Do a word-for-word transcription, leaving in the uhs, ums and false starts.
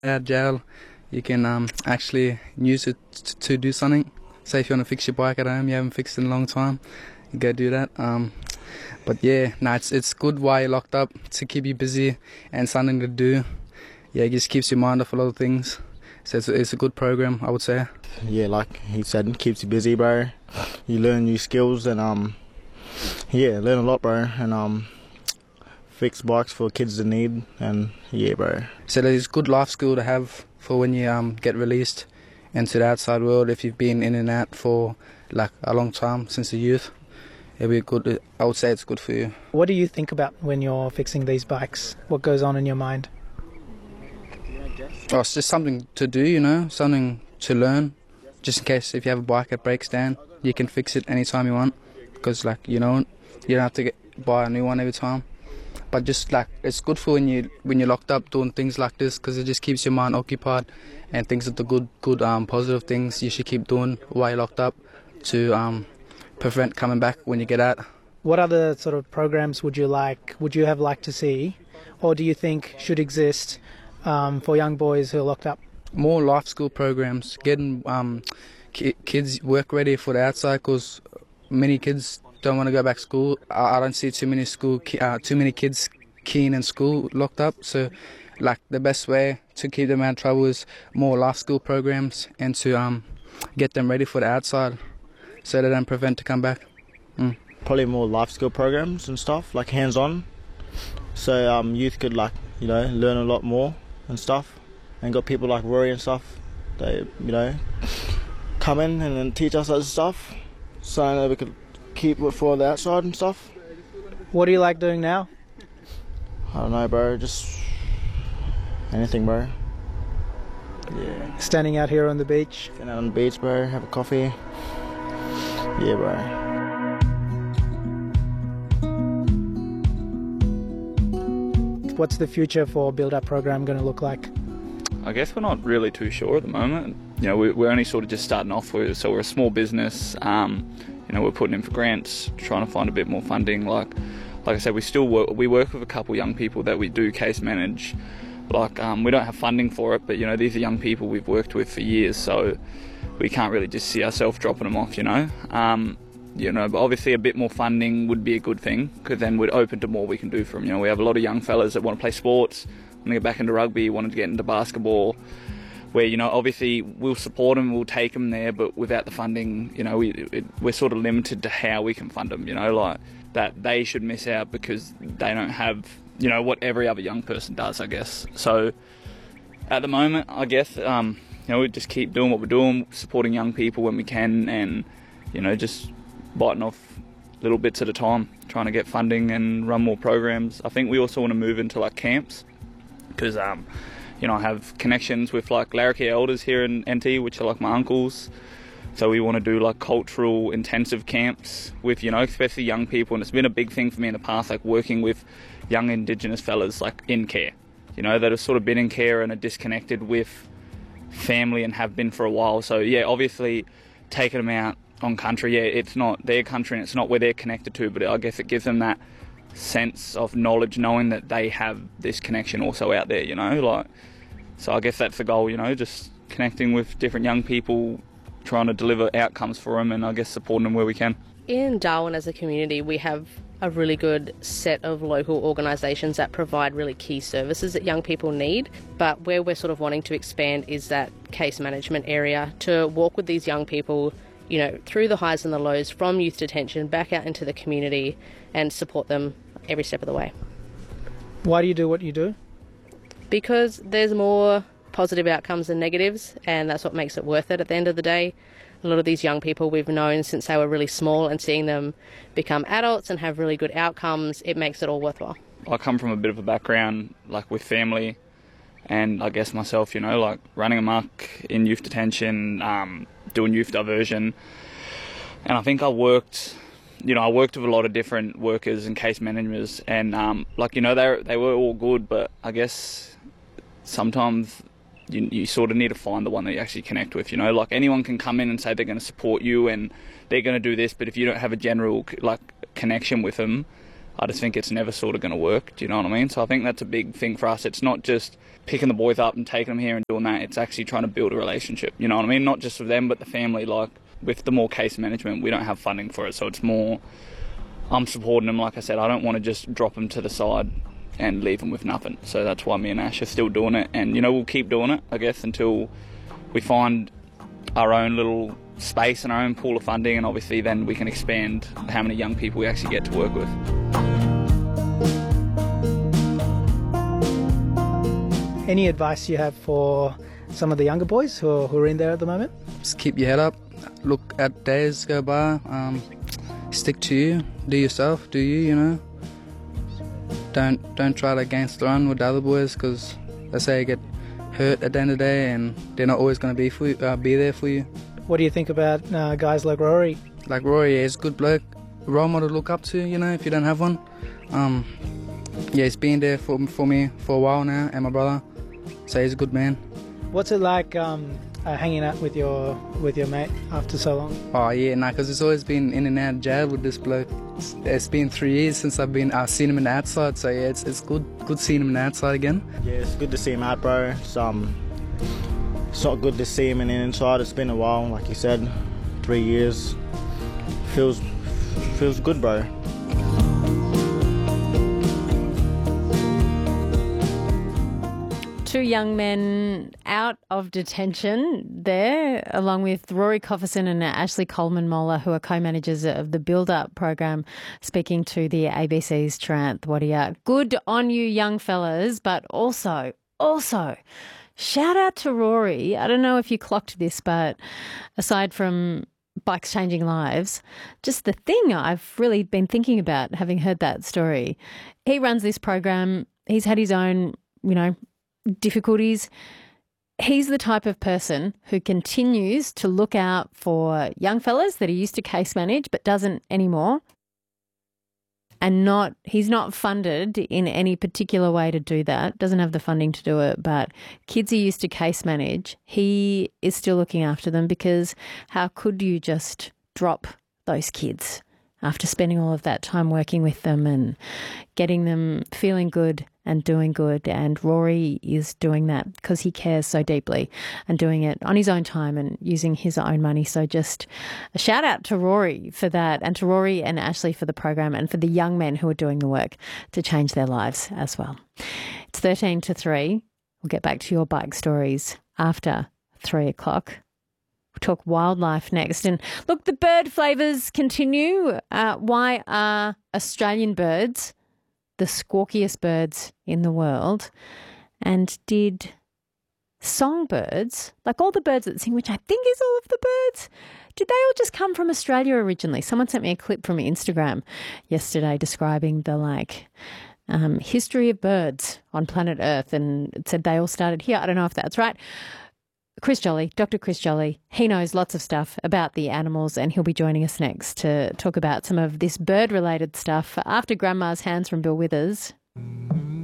At jail, you can um, actually use it t- to do something. Say if you want to fix your bike at home, you haven't fixed it in a long time, you go do that. Um, but yeah, no, it's it's good while you're locked up to keep you busy and something to do. Yeah, it just keeps your mind off a lot of things. So it's a, it's a good program, I would say. Yeah, like he said, it keeps you busy, bro. You learn new skills and um, yeah, learn a lot, bro. And um, fix bikes for kids in need, and yeah, bro. So it's a good life skill to have for when you um get released into the outside world. If you've been in and out for like a long time since the youth, it'll be good. I would say it's good for you. What do you think about when you're fixing these bikes? What goes on in your mind? Oh, it's just something to do, you know, something to learn. Just in case if you have a bike that breaks down, you can fix it anytime you want. Because like you know, you don't have to get, buy a new one every time. But just like it's good for when you when you're locked up doing things like this, because it just keeps your mind occupied and things of the good good um positive things you should keep doing while you're locked up to um prevent coming back when you get out. What other sort of programs would you like? Would you have liked to see, or do you think should exist um, for young boys who are locked up? More life skill programs, getting um ki- kids work ready for the outside, because many kids don't want to go back to school. I, I don't see too many school, ki- uh, too many kids keen in school locked up. So, like the best way to keep them out of trouble is more life skill programs and to um get them ready for the outside, so they don't prevent to come back. Mm. Probably more life skill programs and stuff, like hands-on. So um, youth could like you know learn a lot more and stuff. And got people like Rory and stuff. They you know come in and then teach us that stuff, so that we could keep it for the outside and stuff. What do you like doing now? I don't know, bro. Just anything, bro. Yeah. Standing out here on the beach. Standing out on the beach, bro. Have a coffee. Yeah, bro. What's the future for Build Up program going to look like? I guess we're not really too sure at the moment. You know, we, we're only sort of just starting off with, so we're a small business. Um, you know, we're putting in for grants, trying to find a bit more funding. Like, like I said, we still work. We work with a couple young people that we do case manage. Like, um, we don't have funding for it, but you know, these are young people we've worked with for years, so we can't really just see ourselves dropping them off. You know, um, you know, but obviously a bit more funding would be a good thing, because then we're open to more we can do for them. You know, we have a lot of young fellas that want to play sports, want to get back into rugby, wanted to get into basketball, where, you know, obviously we'll support them, we'll take them there, but without the funding, you know, we, it, we're sort of limited to how we can fund them, you know, like that they should miss out because they don't have, you know, what every other young person does, I guess. So at the moment, I guess, um, you know, we just keep doing what we're doing, supporting young people when we can, and, you know, just biting off little bits at a time, trying to get funding and run more programs. I think we also want to move into like camps, because um, you know, I have connections with like Larrakia elders here in N T, which are like my uncles. So we want to do like cultural intensive camps with, you know, especially young people. And it's been a big thing for me in the past, like working with young Indigenous fellas like in care, you know, that have sort of been in care and are disconnected with family and have been for a while. So yeah, obviously taking them out on country, yeah, it's not their country and it's not where they're connected to, but I guess it gives them that sense of knowledge, knowing that they have this connection also out there, you know, like, so I guess that's the goal, you know, just connecting with different young people, trying to deliver outcomes for them, and I guess supporting them where we can. In Darwin as a community, we have a really good set of local organisations that provide really key services that young people need, but where we're sort of wanting to expand is that case management area, to walk with these young people, you know, through the highs and the lows, from youth detention back out into the community, and support them every step of the way. Why do you do what you do? Because there's more positive outcomes than negatives, and that's what makes it worth it at the end of the day. A lot of these young people we've known since they were really small, and seeing them become adults and have really good outcomes, it makes it all worthwhile. I come from a bit of a background, like with family, and I guess myself, you know, like running amok in youth detention, um, doing youth diversion. And I think I worked, you know, I worked with a lot of different workers and case managers, and um, like, you know, they they were all good, but I guess sometimes you, you sort of need to find the one that you actually connect with, you know, like anyone can come in and say they're going to support you and they're going to do this, but if you don't have a general like connection with them, I just think it's never sort of going to work. Do you know what I mean? So I think that's a big thing for us. It's not just picking the boys up and taking them here and doing that. It's actually trying to build a relationship. You know what I mean? Not just with them, but the family. Like with the more case management, we don't have funding for it. So it's more, I'm supporting them. Like I said, I don't want to just drop them to the side and leave them with nothing. So that's why me and Ash are still doing it. And, you know, we'll keep doing it, I guess, until we find our own little space and our own pool of funding, and obviously then we can expand how many young people we actually get to work with. Any advice you have for some of the younger boys who are, who are in there at the moment? Just keep your head up, look at days go by, um, stick to you, do yourself, do you, you know. Don't don't try to against the run with the other boys, because they say you get hurt at the end of the day and they're not always going to be for you, uh, be there for you. What do you think about uh, guys like Rory? Like Rory, yeah, he's a good bloke, role model to look up to, you know, if you don't have one. Um, yeah, he's been there for, for me for a while now, and my brother, so he's a good man. What's it like um, uh, hanging out with your with your mate after so long? Oh yeah, nah, because it's always been in and out of jail with this bloke. It's, it's been three years since I've been uh, seen him in the outside, so yeah, it's it's good good seeing him in the outside again. Yeah, it's good to see him out, bro. It's, um, it's not good to see him in the inside. It's been a while, like you said, three years. Feels feels good, bro. Two young men out of detention there, along with Rory Cofferson and Ashley Coleman-Moller, who are co-managers of the Build Up program, speaking to the A B C's Taranth Wadia. Good on you, young fellas, but also, also, shout out to Rory. I don't know if you clocked this, but aside from bikes changing lives, just the thing I've really been thinking about, having heard that story, he runs this program. He's had his own, you know, difficulties. He's the type of person who continues to look out for young fellas that he used to case manage but doesn't anymore. And not he's not funded in any particular way to do that, doesn't have the funding to do it, but kids he used to case manage, he is still looking after them, because how could you just drop those kids after spending all of that time working with them and getting them feeling good and doing good? And Rory is doing that because he cares so deeply and doing it on his own time and using his own money. So just a shout out to Rory for that, and to Rory and Ashley for the program, and for the young men who are doing the work to change their lives as well. It's thirteen to three. We'll get back to your bike stories after three o'clock. We'll talk wildlife next. And look, the bird flavours continue. Uh, why are Australian birds the squawkiest birds in the world? And did songbirds, like all the birds that sing, which I think is all of the birds, did they all just come from Australia originally? Someone sent me a clip from Instagram yesterday describing the like um, history of birds on planet Earth, and it said they all started here. I don't know if that's right. Chris Jolly, Doctor Chris Jolly, he knows lots of stuff about the animals, and he'll be joining us next to talk about some of this bird-related stuff after Grandma's Hands from Bill Withers.